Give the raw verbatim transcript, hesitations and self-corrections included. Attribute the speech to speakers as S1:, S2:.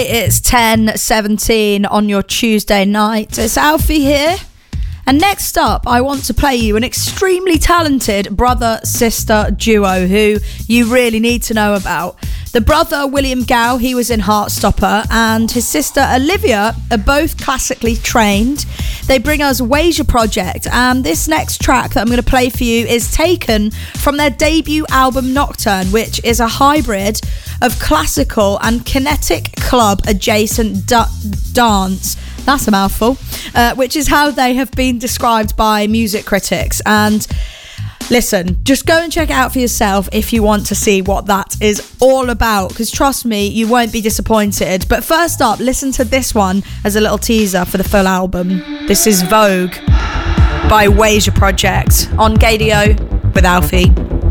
S1: right, it's ten seventeen on your Tuesday night. It's Alfie here. And next up, I want to play you an extremely talented brother-sister duo who you really need to know about. The brother, William Gow, he was in Heartstopper, and his sister, Olivia, are both classically trained. They bring us Wasia Project, and this next track that I'm going to play for you is taken from their debut album, Nocturne, which is a hybrid of classical and kinetic club adjacent du- dance. That's a mouthful, uh, which is how they have been described by music critics. And listen, just go and check it out for yourself if you want to see what that is all about, because trust me, you won't be disappointed. But first up, listen to this one as a little teaser for the full album. This is Vogue by Wasia Project on Gadio with Alfie.